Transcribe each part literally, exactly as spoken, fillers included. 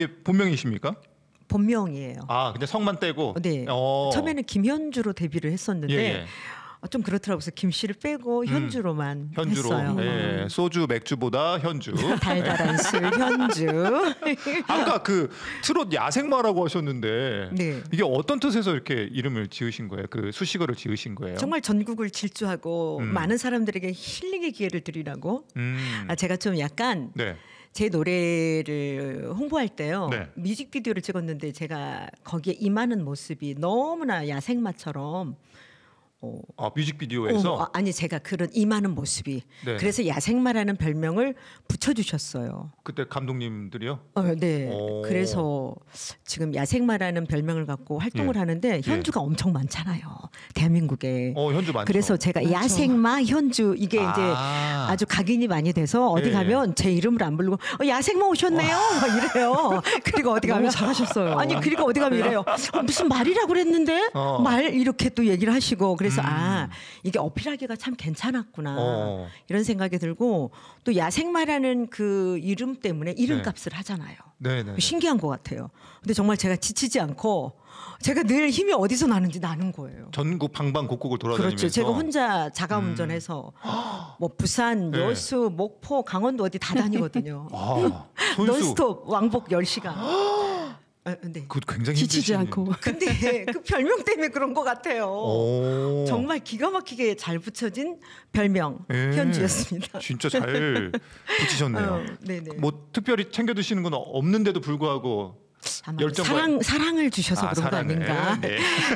이게 본명이십니까? 본명이에요. 아, 근데 성만 떼고. 네. 어. 처음에는 김현주로 데뷔를 했었는데 예, 예. 어, 좀 그렇더라고요. 그래서 김 씨를 빼고 현주로만 음, 현주로. 했어요. 예. 소주 맥주보다 현주. 달달한 술 현주. 아까 그 트롯 야생마라고 하셨는데 네. 이게 어떤 뜻에서 이렇게 이름을 지으신 거예요? 그 수식어를 지으신 거예요? 정말 전국을 질주하고 음. 많은 사람들에게 힐링의 기회를 드리라고. 음. 아, 제가 좀 약간 네. 제 노래를 홍보할 때요. 네. 뮤직비디오를 찍었는데 제가 거기에 임하는 모습이 너무나 야생마처럼 어, 아, 뮤직비디오에서 어, 아니 제가 그런 임하는 모습이 네. 그래서 야생마라는 별명을 붙여주셨어요. 그때 감독님들이요? 어, 네. 오. 그래서 지금 야생마라는 별명을 갖고 활동을 예. 하는데 현주가 엄청 많잖아요. 대한민국에. 어, 현주 많죠. 그래서 제가 많죠. 야생마 현주 이게 아. 이제 아주 각인이 많이 돼서 어디 예. 가면 제 이름을 안 부르고 어, 야생마 오셨네요. 막 이래요. 그리고 어디 너무 가면 잘하셨어요. 아니 그리고 어디 가면 이래요. 어, 무슨 말이라고 그랬는데 어. 말 이렇게 또 얘기를 하시고 그래서 음. 아 이게 어필하기가 참 괜찮았구나 어. 이런 생각이 들고 또 야생마라는 그 이름 때문에 이름값을 하잖아요. 네네. 신기한 것 같아요. 근데 정말 제가 지치지 않고 제가 늘 힘이 어디서 나는지 나는 거예요. 전국 방방곡곡을 돌아다니면서 그렇죠. 제가 혼자 자가운전해서 뭐 부산, 네. 여수, 목포, 강원도 어디 다 다니거든요. 아, 손수. 논스톱 왕복 열 시간. 아, 네. 그 굉장히 지치지 힘드시네. 않고. 근데 그 별명 때문에 그런 것 같아요. 오. 정말 기가 막히게 잘 붙여진 별명 예. 현주였습니다. 진짜 잘 붙이셨네요. 어, 네네. 뭐 특별히 챙겨 드시는 건 없는데도 불구하고 아마 열정과- 사랑 사랑을 주셔서 아, 그런 사랑을. 거 아닌가. 네.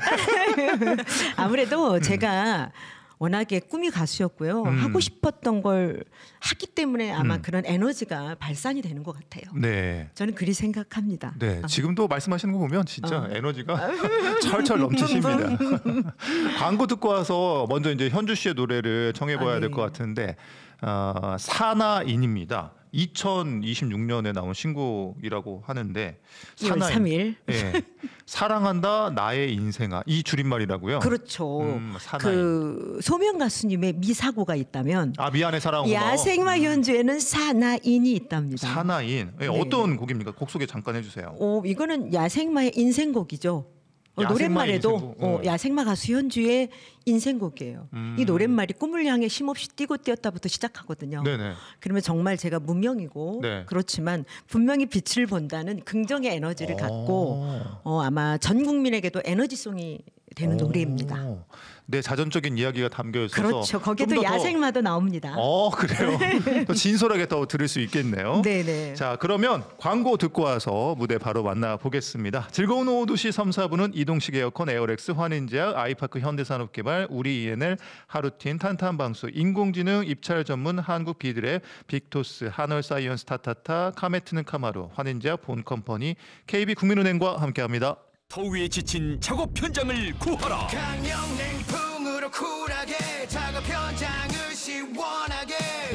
아무래도 제가 워낙에 꿈이 가수였고요. 음. 하고 싶었던 걸 하기 때문에 아마 음. 그런 에너지가 발산이 되는 것 같아요. 네. 저는 그리 생각합니다. 네, 아. 지금도 말씀하시는 거 보면 진짜 어. 에너지가 철철 넘치십니다. 광고 듣고 와서 먼저 이제 현주 씨의 노래를 청해봐야 아, 될 네. 것 같은데 어, 사나인입니다. 이천이십육 년에 나온 신곡이라고 하는데 이월 삼 일. 예, 사랑한다 나의 인생아 이 줄임말이라고요. 그렇죠. 음, 사나인. 그 소명 가수님의 미사고가 있다면 아 미안해 사랑하고 야생마 현주에는 사나인이 있답니다. 사나인 예, 네. 어떤 곡입니까? 곡 소개 잠깐 해주세요. 어, 이거는 야생마의 인생곡이죠. 어, 야생마의 노랫말에도 인생곡. 어, 어. 야생마 가수 현주의 인생곡이에요. 음. 이 노랫말이 꿈을 향해 쉼없이 뛰고 뛰었다부터 시작하거든요. 네네. 그러면 정말 제가 무명이고 네. 그렇지만 분명히 빛을 본다는 긍정의 에너지를 오. 갖고 어, 아마 전 국민에게도 에너지송이 되는 노래입니다. 오, 내 자전적인 이야기가 담겨 있어서 그렇죠. 거기도 좀더 더- 야생마도 나옵니다. 어 그래요. 더 진솔하게 더 들을 수 있겠네요. 네네. 자 그러면 광고 듣고 와서 무대 바로 만나보겠습니다. 즐거운 오후 두 시 삼, 사 부는 이동식 에어컨 에어렉스 환인제약 아이파크 현대산업개발 우리 이엔엘 하루틴 탄탄방수 인공지능 입찰 전문 한국 비드랩 빅토스 한월사이언스 타타타 카메트는 카마루 환인제약 본컴퍼니 케이비국민은행과 함께합니다. 더위에 지친 작업 현장을 구하라. 강력 냉풍으로 쿨하게 작업 현장을 시원하게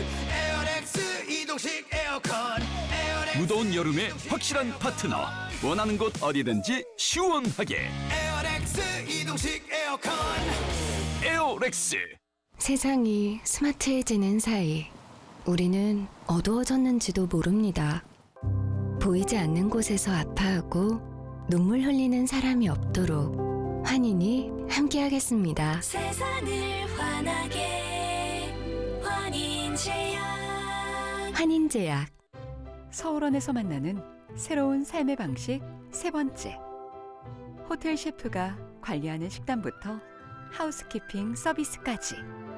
에어렉스 이동식 에어컨 에어렉스 무더운 여름에 확실한 파트너. 원하는 곳 어디든지 시원하게. 에어렉스 이동식 에어컨 에어렉스. 세상이 스마트해지는 사이 우리는 어두워졌는지도 모릅니다. 보이지 않는 곳에서 아파하고 눈물 흘리는 사람이 없도록 환인이 함께하겠습니다. 세상을 환하게 환인제약. 환인제약. 서울원에서 만나는 새로운 삶의 방식 세 번째. 호텔 셰프가 관리하는 식단부터 하우스키핑 서비스까지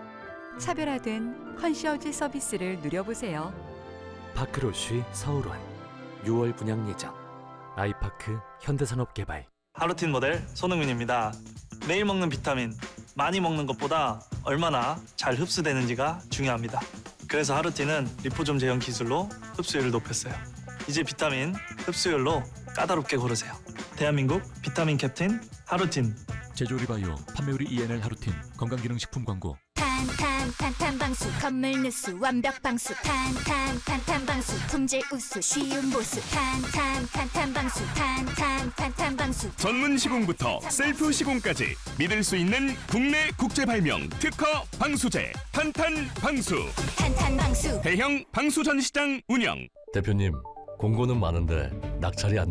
차별화된 컨시어지 서비스를 누려보세요. 파크로쉬 서울원 유월 분양 예정 아이파크 현대산업개발 하루틴 모델 손흥민입니다. 매일 먹는 비타민 많이 먹는 것보다 얼마나 잘 흡수되는지가 중요합니다. 그래서 하루틴은 리포좀 제형 기술로 흡수율을 높였어요. 이제 비타민 흡수율로 까다롭게 고르세요. 대한민국 비타민 캡틴 하루틴. 제조리바이오 판매우리 이엔엘 하루틴 건강기능식품 광고. 탄탄탄탄방수 건물 누수 완벽 방수 탄탄탄탄방수 품질 우수 쉬운 보수 탄탄탄탄방수 탄탄탄탄방수. 전문 시공부터 셀프 시공까지 믿을 수 있는 국내 국제 발명 특허 방수제 탄탄 방수. 탄탄방수. 대형 방수 전시장 운영. 대표님 공고는 많은데 낙찰이 안